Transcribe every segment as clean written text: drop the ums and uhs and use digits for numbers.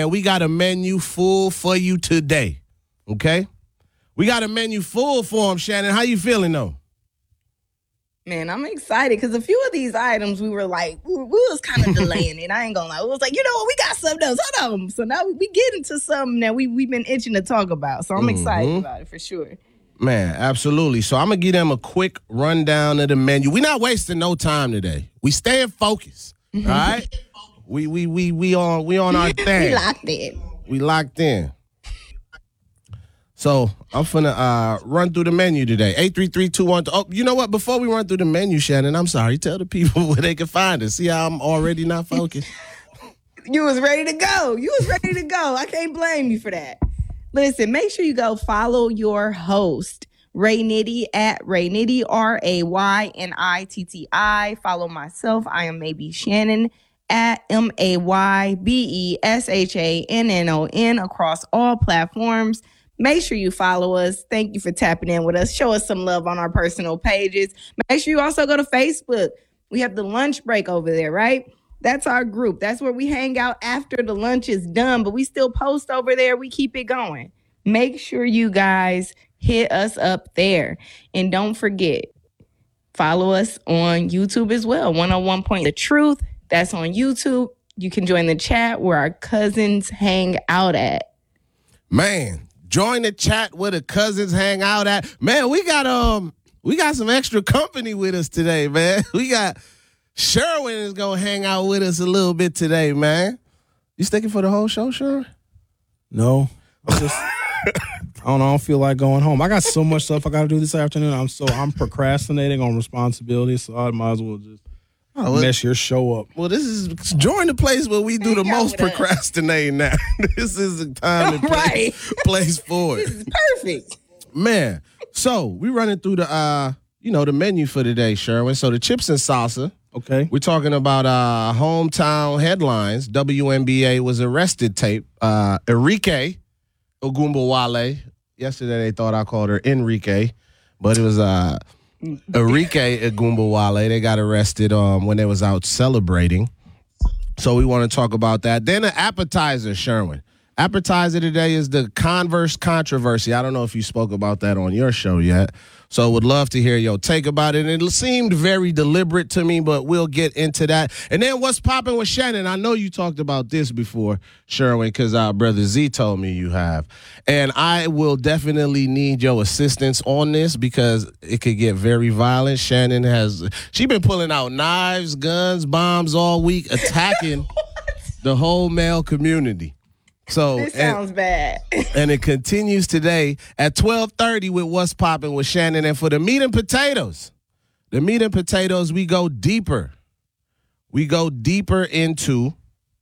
And we got a menu full for you today, okay? We got a menu full for him, Shannon. How you feeling, though? Man, I'm excited because a few of these items we were like, we was kind of delaying it. I ain't gonna lie. It was like, you know what, we got something else. Hold on. So now we get into something that we've been itching to talk about. So I'm excited about it for sure. Man, absolutely. So I'm going to give them a quick rundown of the menu. We're not wasting no time today. We staying focused, all right? We on our thing. We locked in. So I'm finna run through the menu today. 833-212. Oh, you know what? Before we run through the menu, Shannon, I'm sorry. Tell the people where they can find us. See how I'm already not focused? You was ready to go. I can't blame you for that. Listen, make sure you go follow your host, Ray Nitty, at Ray Nitty, RayNitti. Follow myself. I am Maybe Shannon at MAYBESHANNON across all platforms. Make sure you follow us. Thank you for tapping in with us. Show us some love on our personal pages. Make sure you also go to Facebook. We have the lunch break over there, right? That's our group. That's where we hang out after the lunch is done, but we still post over there. We keep it going. Make sure you guys hit us up there. And don't forget, follow us on YouTube as well. 101 Point The Truth. That's on YouTube. You can join the chat where our cousins hang out at. Man, join the chat where the cousins hang out at. Man, we got some extra company with us today, man. We got Sherwin is gonna hang out with us a little bit today, man. You sticking for the whole show, Sherwin? No. I don't feel like going home. I got so much stuff I got to do this afternoon. I'm procrastinating on responsibility, so I might as well just mess your show up. Well, this is join the place where we do the most procrastinating now. This is the time and place for it. This is perfect. Man, so we running through the the menu for today, Sherwin. So the chips and salsa. Okay. We're talking about hometown headlines. WNBA was arrested tape. Enrique Ogunbowale. Yesterday they thought I called her Enrique, but it was Enrique Ogunbowale. They got arrested when they was out celebrating. So we want to talk about that. Then an appetizer, Sherwin. Appetizer today is the Converse controversy. I don't know if you spoke about that on your show yet. So would love to hear your take about it. And it seemed very deliberate to me, but we'll get into that. And then what's popping with Shannon? I know you talked about this before, Sherwin, because our brother Z told me you have. And I will definitely need your assistance on this because it could get very violent. Shannon she been pulling out knives, guns, bombs all week, attacking the whole male community. So this sounds bad. And it continues today at 12:30 with What's Popping with Shannon. And for the meat and potatoes, we go deeper. We go deeper into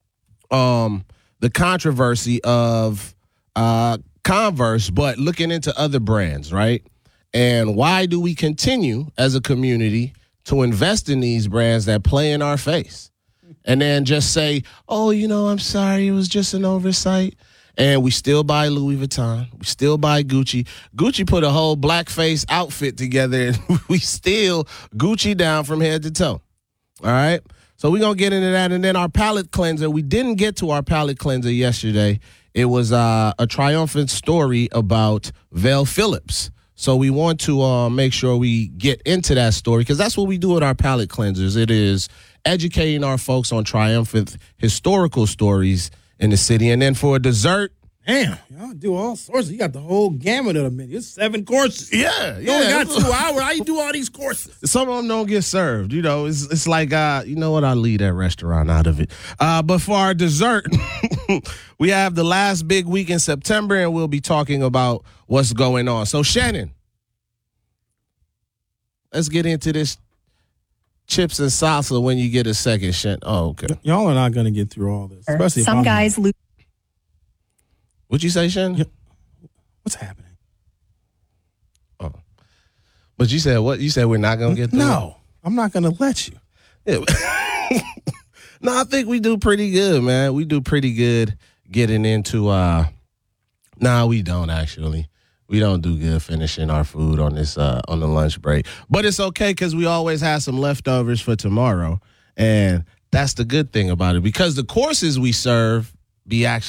the controversy of Converse, but looking into other brands, right? And why do we continue as a community to invest in these brands that play in our face? And then just say, oh, I'm sorry, it was just an oversight. And we still buy Louis Vuitton. We still buy Gucci. Gucci put a whole blackface outfit together, and we still Gucci down from head to toe. All right? So we're going to get into that. And then our palate cleanser. We didn't get to our palate cleanser yesterday. It was a triumphant story about Vel Phillips. So we want to make sure we get into that story because that's what we do with our palate cleansers. It is educating our folks on triumphant historical stories in the city. And then for a dessert. Damn, y'all do all sorts. You got the whole gamut of the menu. It's 7 courses. Yeah. You only got 2 hours. How you do all these courses? Some of them don't get served. It's like, you know what? I'll leave that restaurant out of it. But for our dessert, we have the last big week in September, and we'll be talking about what's going on. So, Shannon, let's get into this chips and salsa when you get a second, Shannon. Oh, okay. Y'all are not going to get through all this. Especially some guys lose. What'd you say, Shannon? What's happening? Oh. But you said what? You said we're not going to get through No, I'm not going to let you. Yeah. No, I think we do pretty good, man. We do pretty good getting into nah, we don't actually. We don't do good finishing our food on this on the lunch break. But it's okay because we always have some leftovers for tomorrow. And that's the good thing about it. Because the courses we serve be actually